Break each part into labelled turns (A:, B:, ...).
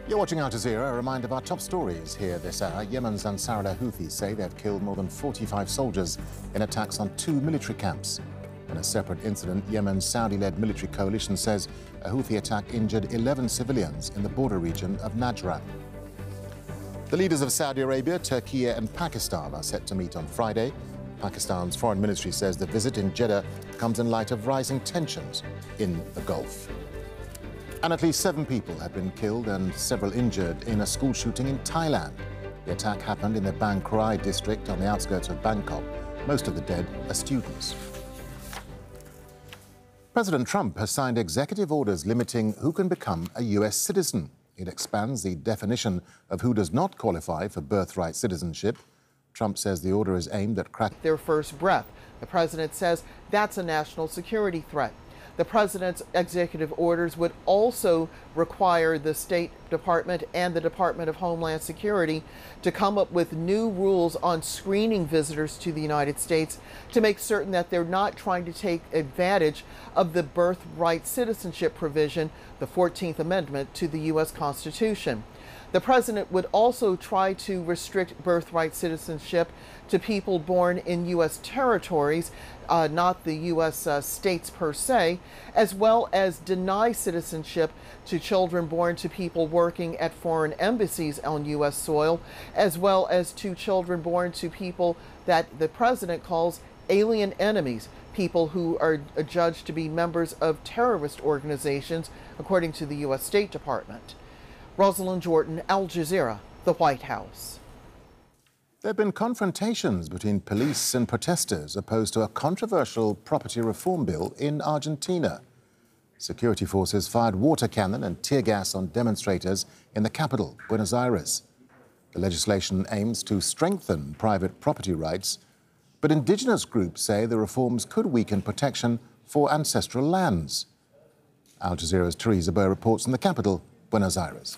A: You're watching Al Jazeera. A reminder of our top stories here this hour. Yemen's Ansar Allah Houthis say they've killed more than 45 soldiers in attacks on 2 military camps. In a separate incident, Yemen's Saudi-led military coalition says a Houthi attack injured 11 civilians in the border region of Najran. The leaders of Saudi Arabia, Turkey and Pakistan are set to meet on Friday. Pakistan's foreign ministry says the visit in Jeddah comes in light of rising tensions in the Gulf. And at least 7 people have been killed and several injured in a school shooting in Thailand. The attack happened in the Bang Krai district on the outskirts of Bangkok. Most of the dead are students. President Trump has signed executive orders limiting who can become a U.S. citizen. It expands the definition of who does not qualify for birthright citizenship. Trump says the order is aimed at cracking
B: their first breath. The president says that's a national security threat. The president's executive orders would also require the State Department and the Department of Homeland Security to come up with new rules on screening visitors to the United States to make certain that they're not trying to take advantage of the birthright citizenship provision, the 14th Amendment to the U.S. Constitution. The president would also try to restrict birthright citizenship to people born in U.S. territories, not the U.S. States per se, as well as deny citizenship to children born to people working at foreign embassies on U.S. soil, as well as to children born to people that the president calls alien enemies, people who are judged to be members of terrorist organizations, according to the U.S. State Department. Rosalind Jordan, Al Jazeera, the White House.
A: There have been confrontations between police and protesters opposed to a controversial property reform bill in Argentina. Security forces fired water cannon and tear gas on demonstrators in the capital, Buenos Aires. The legislation aims to strengthen private property rights, but indigenous groups say the reforms could weaken protection for ancestral lands. Al Jazeera's Teresa Burr reports from the capital, Buenos Aires.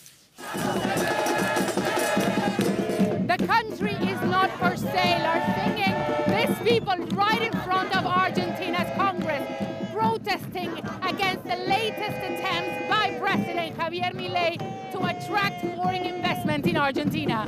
C: The country is not for sale are singing these people right in front of Argentina's Congress, protesting against the latest attempts by President Javier Milei to attract foreign investment in Argentina.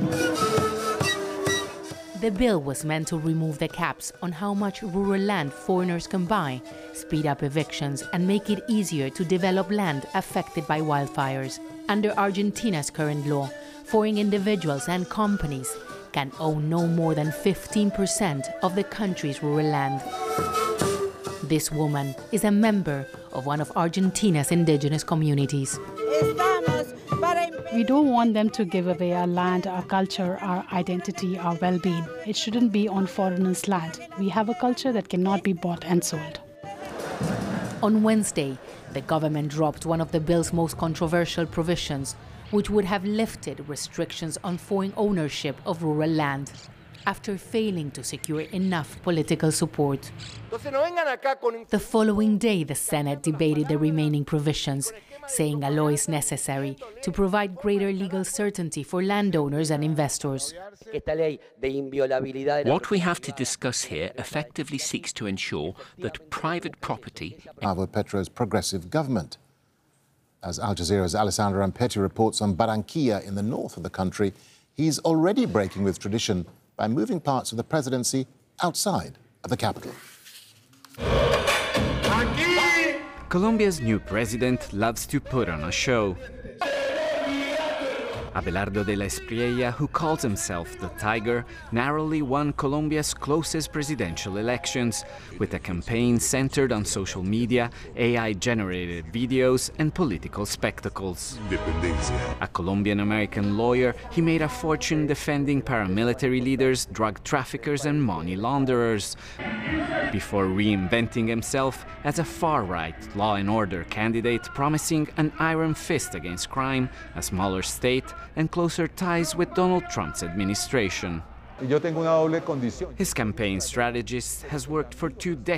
D: The bill was meant to remove the caps on how much rural land foreigners can buy, speed up evictions, and make it easier to develop land affected by wildfires. Under Argentina's current law, foreign individuals and companies can own no more than 15% of the country's rural land. This woman is a member of one of Argentina's indigenous communities.
E: We don't want them to give away our land, our culture, our identity, our well-being. It shouldn't be on foreigners' land. We have a culture that cannot be bought and sold.
D: On Wednesday, the government dropped one of the bill's most controversial provisions, which would have lifted restrictions on foreign ownership of rural land, after failing to secure enough political support. The following day, the Senate debated the remaining provisions, saying a law is necessary to provide greater legal certainty for landowners and investors.
F: What we have to discuss here effectively seeks to ensure that private property...
A: Gustavo Petro's progressive government. As Al Jazeera's Alessandra Ampetti reports on Barranquilla in the north of the country, he's already breaking with tradition by moving parts of the presidency outside of the capital.
G: Colombia's new president loves to put on a show. Abelardo de la Espriella, who calls himself the Tiger, narrowly won Colombia's closest presidential elections, with a campaign centered on social media, AI-generated videos, and political spectacles. A Colombian-American lawyer, he made a fortune defending paramilitary leaders, drug traffickers, and money launderers, before reinventing himself as a far-right law and order candidate, promising an iron fist against crime, a smaller state, and closer ties with Donald Trump's administration. His campaign strategist has worked for 2 decades